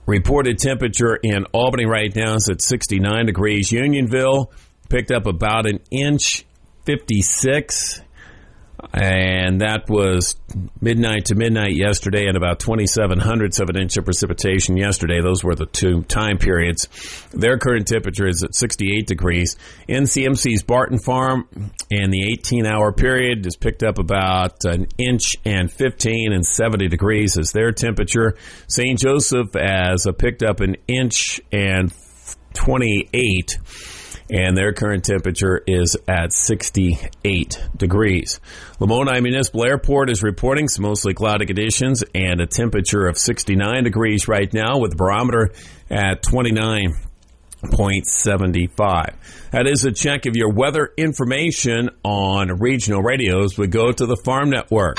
Reported temperature in Albany right now is at 69 degrees. Unionville picked up about an inch, 56. And that was midnight to midnight yesterday, and about 0.27 of an inch of precipitation yesterday. Those were the two time periods. Their current temperature is at 68 degrees. NCMC's Barton Farm in the 18-hour period has picked up about an inch and 15 and 70 degrees is their temperature. St. Joseph has picked up an inch and 28. And their current temperature is at 68 degrees. Lamoni Municipal Airport is reporting some mostly cloudy conditions and a temperature of 69 degrees right now with the barometer at 29.75. That is a check of your weather information on regional radios. We go to the Farm Network.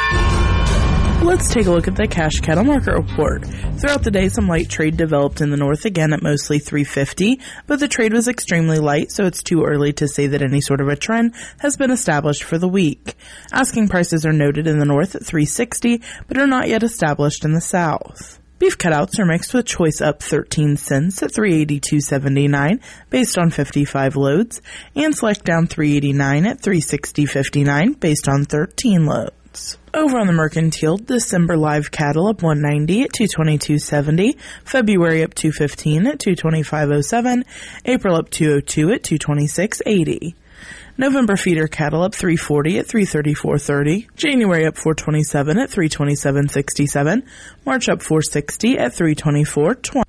Let's take a look at the cash cattle market report. Throughout the day, some light trade developed in the north again at mostly 350, but the trade was extremely light, so it's too early to say that any sort of a trend has been established for the week. Asking prices are noted in the north at 360, but are not yet established in the south. Beef cutouts are mixed with choice up 13 cents at $382.79 based on 55 loads, and select down $3.89 at $360.59 based on 13 loads. Over on the mercantile, December live cattle up $190 at $222.70, February up $215 at $225.07, April up $202 at $226.80. November feeder cattle up $340 at $334.30, January up $427 at $327.67, March up $460 at $324.20.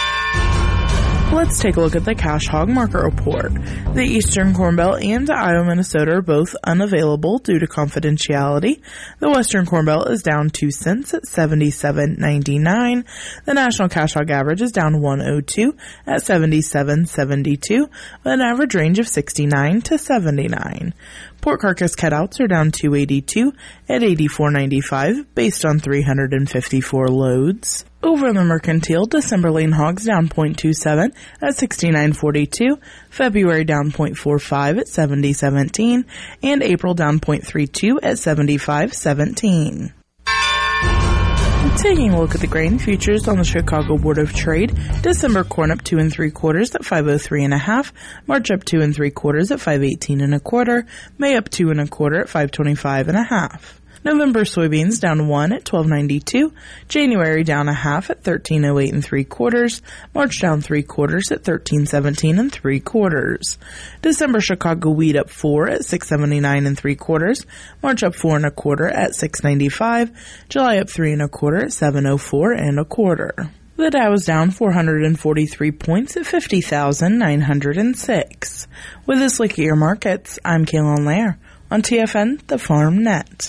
Let's take a look at the cash hog market report. The Eastern Corn Belt and Iowa, Minnesota are both unavailable due to confidentiality. The Western Corn Belt is down 2 cents at $77.99. The national cash hog average is down 102 at $77.72, with an average range of 69 to 79. Pork carcass cutouts are down $2.82 at $84.95 based on 354 loads. Over in the mercantile, December lean hogs down 0.27 at $69.42, February down 0.45 at $70.17, and April down 0.32 at $75.17. Taking a look at the grain futures on the Chicago Board of Trade, December corn up 2 3/4 at $503.5, March up 2 3/4 at $518.25, May up 2 1/4 at $525.5. November soybeans down 1 at $12.92, January down 1/2 at $13.08 3/4, March down 3/4 at $13.17 3/4. December Chicago wheat up 4 at $6.79 3/4, March up 4 1/4 at $6.95, July up 3 1/4 at $7.04 1/4. The Dow is down 443 points at 50,906. With this look at your markets, I'm Kaylin Lair on TFN, the Farm Net.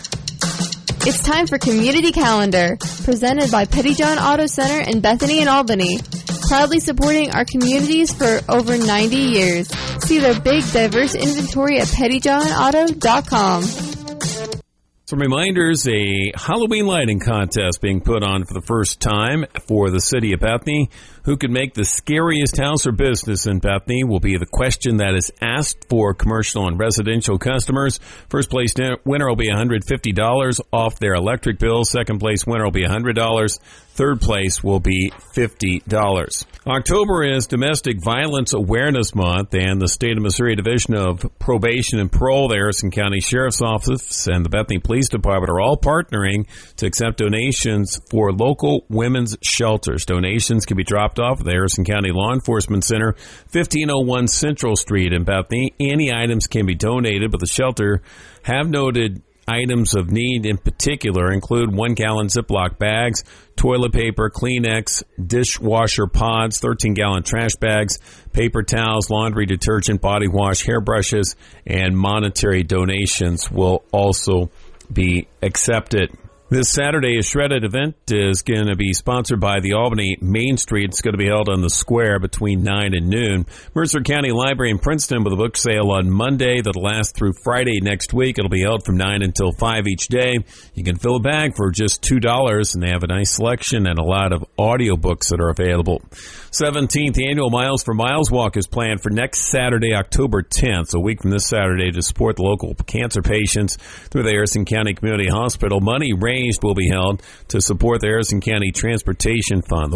It's time for Community Calendar, presented by Pettyjohn Auto Center in Bethany and Albany. Proudly supporting our communities for over 90 years. See their big, diverse inventory at pettyjohnauto.com. Some reminders, a Halloween lighting contest being put on for the first time for the city of Bethany. Who could make the scariest house or business in Bethany will be the question that is asked for commercial and residential customers. First place winner will be $150 off their electric bill. Second place winner will be $100. Third place will be $50. October is Domestic Violence Awareness Month, and the State of Missouri Division of Probation and Parole, the Harrison County Sheriff's Office, and the Bethany Police Department are all partnering to accept donations for local women's shelters. Donations can be dropped off at the Harrison County Law Enforcement Center, 1501 Central Street in Bethany. Any items can be donated, but the shelter have noted items of need in particular include 1-gallon Ziploc bags, toilet paper, Kleenex, dishwasher pods, 13-gallon trash bags, paper towels, laundry detergent, body wash, hairbrushes, and monetary donations will also be accepted. This Saturday, a Shredded event is going to be sponsored by the Albany Main Street. It's going to be held on the square between 9 and noon. Mercer County Library in Princeton with a book sale on Monday that'll last through Friday next week. It'll be held from 9 until 5 each day. You can fill a bag for just $2, and they have a nice selection and a lot of audiobooks that are available. 17th Annual Miles for Miles Walk is planned for next Saturday, October 10th, a week from this Saturday, to support the local cancer patients through the Harrison County Community Hospital. Money raised will be held to support the Harrison County Transportation Fund.